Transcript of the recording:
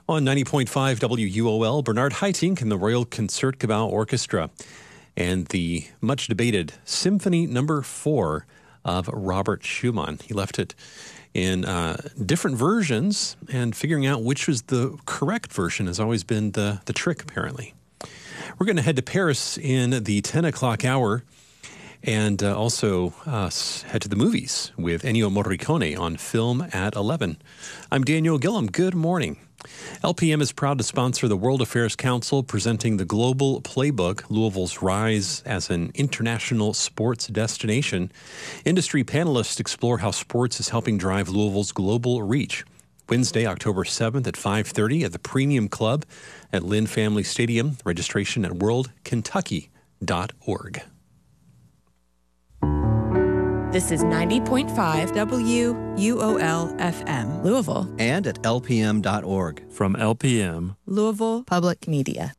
On 90.5 WUOL, Bernard Haitink and the Royal Concertgebouw Orchestra and the much-debated Symphony No. 4 of Robert Schumann. He left it in different versions, and figuring out which was the correct version has always been the trick, apparently. We're going to head to Paris in the 10 o'clock hour and also head to the movies with Ennio Morricone on Film at 11. I'm Daniel Gillum. Good morning. LPM is proud to sponsor the World Affairs Council presenting the Global Playbook, Louisville's rise as an international sports destination. Industry panelists explore how sports is helping drive Louisville's global reach. Wednesday, October 7th at 5:30 at the Premium Club at Lynn Family Stadium. Registration at worldkentucky.org. This is 90.5 WUOL FM, Louisville. And at lpm.org. From LPM, Louisville Public Media.